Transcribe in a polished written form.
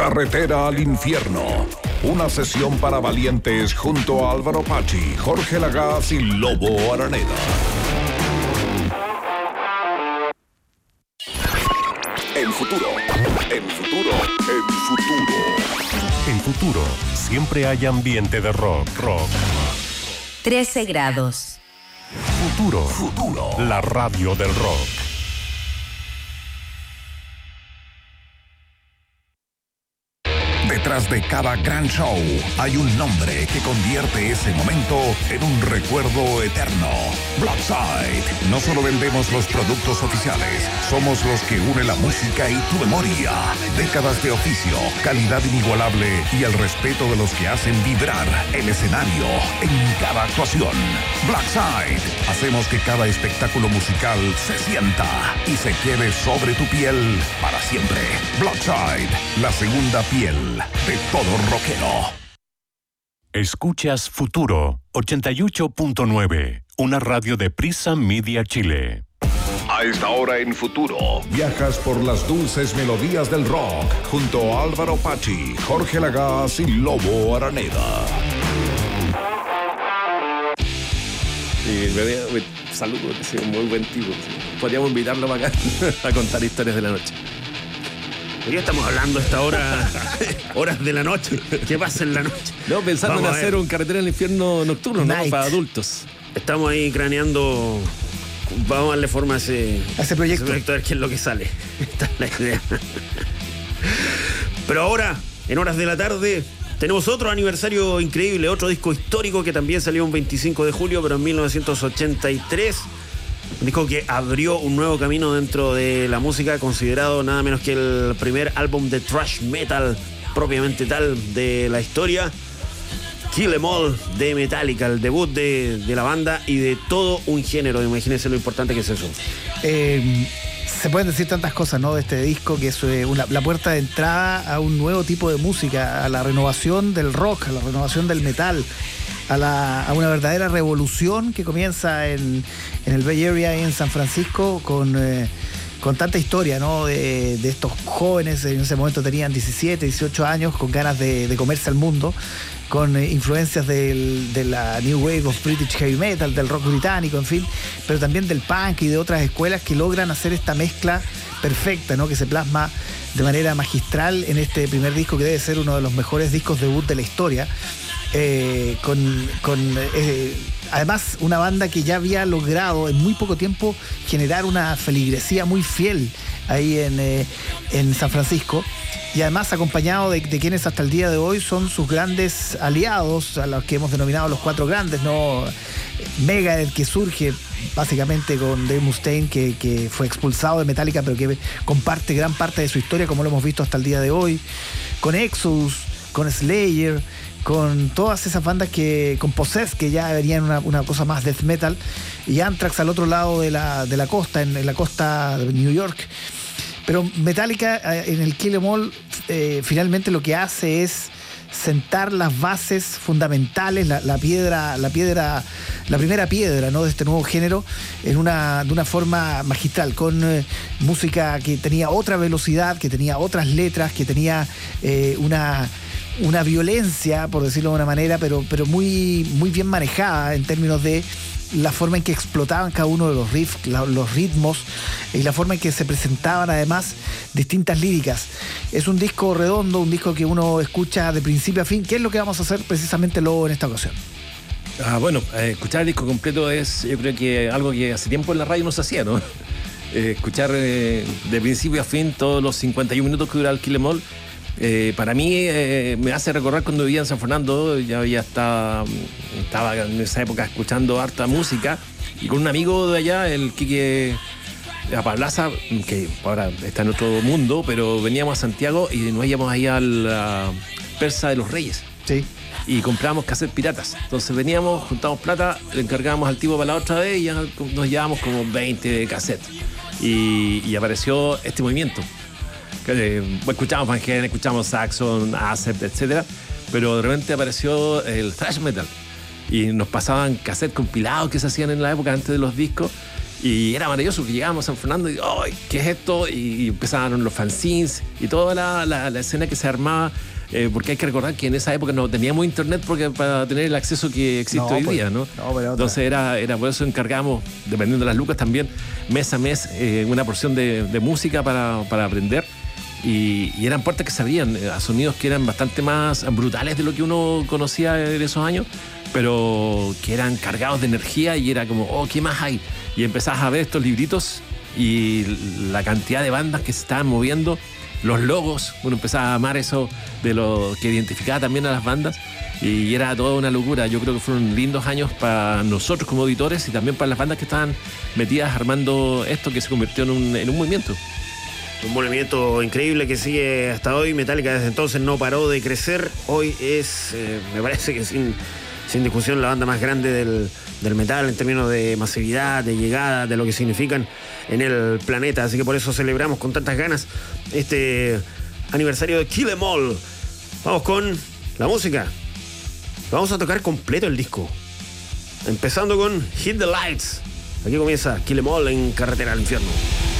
Carretera al Infierno. Una sesión para valientes junto a Álvaro Pachi, Jorge Lagaz y Lobo Araneda. El futuro. El futuro. El futuro. El futuro. Siempre hay ambiente de rock. 13 grados. Futuro. La radio del rock. Detrás de cada gran show hay un nombre que convierte ese momento en un recuerdo eterno. Blackside. No solo vendemos los productos oficiales, somos los que une la música y tu memoria. Décadas de oficio, calidad inigualable y el respeto de los que hacen vibrar el escenario en cada actuación. Blackside. Hacemos que cada espectáculo musical se sienta y se quede sobre tu piel para siempre. Blackside, la segunda piel de todo rockero. Escuchas Futuro 88.9, una radio de Prisa Media Chile. A esta hora en Futuro, viajas por las dulces melodías del rock junto a Álvaro Pachi, Jorge Lagaz y Lobo Araneda. Saludos, que sea un muy buen tipo. Podríamos invitarlo para acá a contar historias de la noche. Hoy estamos hablando a esta hora, horas de la noche. ¿Qué pasa en la noche? No, pensando en hacer un Carretera al Infierno nocturno, ¿no? Para adultos. Estamos ahí craneando. Vamos a darle forma a ese proyecto. A ver qué es lo que sale. Esta es la idea. Pero ahora, en horas de la tarde, tenemos otro aniversario increíble, otro disco histórico que también salió un 25 de julio, pero en 1983. Un disco que abrió un nuevo camino dentro de la música, considerado nada menos que el primer álbum de thrash metal propiamente tal de la historia. Kill 'Em All de Metallica, el debut de la banda y de todo un género. Imagínense lo importante que es eso. Se pueden decir tantas cosas, ¿no? De este disco, que es la puerta de entrada a un nuevo tipo de música, a la renovación del rock, a la renovación del metal, a una verdadera revolución que comienza en el Bay Area y en San Francisco con tanta historia, ¿no? De estos jóvenes, en ese momento tenían 17, 18 años, con ganas de comerse al mundo, con influencias de la New Wave of British Heavy Metal, del rock británico, en fin, pero también del punk y de otras escuelas que logran hacer esta mezcla perfecta, ¿no? Que se plasma de manera magistral en este primer disco, que debe ser uno de los mejores discos debut de la historia. Además, una banda que ya había logrado en muy poco tiempo generar una feligresía muy fiel ahí en San Francisco, y además acompañado de quienes hasta el día de hoy son sus grandes aliados, a los que hemos denominado los cuatro grandes, ¿no? Megadeth, que surge básicamente con Dave Mustaine, que fue expulsado de Metallica, pero que comparte gran parte de su historia, como lo hemos visto hasta el día de hoy, con Exodus, con Slayer, con todas esas bandas con Possessed, que ya venían una cosa más death metal, y Anthrax al otro lado de la costa, en la costa de New York. Pero Metallica en el Kill 'Em All finalmente lo que hace es sentar las bases fundamentales, la primera piedra, ¿no? De este nuevo género de una forma magistral, con música que tenía otra velocidad, que tenía otras letras, que tenía una violencia, por decirlo de una manera, pero muy, muy bien manejada en términos de la forma en que explotaban cada uno de los riffs, los ritmos, y la forma en que se presentaban además distintas líricas. Es un disco redondo, un disco que uno escucha de principio a fin. ¿Qué es lo que vamos a hacer precisamente, Lobo, en esta ocasión? Escuchar el disco completo es, yo creo que algo que hace tiempo en la radio no se hacía, ¿no? Escuchar de principio a fin todos los 51 minutos que dura el Kill 'Em All. Para mí me hace recordar cuando vivía en San Fernando. Ya estaba en esa época escuchando harta música, y con un amigo de allá, el Quique Apablaza, que ahora está en otro mundo, pero veníamos a Santiago y nos íbamos ahí a la Persa de los Reyes. Sí. Y comprábamos cassettes piratas. Entonces veníamos, juntábamos plata, le encargábamos al tipo para la otra vez y ya nos llevábamos como 20 cassettes. Y apareció este movimiento. Escuchamos Van Halen, escuchamos Saxon, Accept, etc. Pero de repente apareció el thrash metal y nos pasaban cassettes compilados que se hacían en la época antes de los discos, Y era maravilloso que llegábamos a San Fernando y, ¡ay, qué es esto! Y empezaron los fanzines y toda la escena que se armaba, porque hay que recordar que en esa época no teníamos internet para tener el acceso que existe hoy día, ¿no? Entonces era por eso encargamos, dependiendo de las lucas también, mes a mes, una porción de música para aprender. Y eran puertas que se abrían a sonidos que eran bastante más brutales de lo que uno conocía en esos años, pero que eran cargados de energía y era como, oh, ¿qué más hay? Y empezabas a ver estos libritos y la cantidad de bandas que se estaban moviendo, los logos, bueno, empezaba a amar eso de lo que identificaba también a las bandas y era toda una locura. Yo creo que fueron lindos años para nosotros como auditores y también para las bandas que estaban metidas armando esto que se convirtió en un movimiento. Un movimiento increíble que sigue hasta hoy. Metallica desde entonces no paró de crecer. Hoy es, me parece que sin discusión, la banda más grande del metal en términos de masividad, de llegada, de lo que significan en el planeta. Así que por eso celebramos con tantas ganas este aniversario de Kill 'Em All. Vamos con la música. Vamos a tocar completo el disco, empezando con Hit the Lights. Aquí comienza Kill 'Em All en Carretera al Infierno.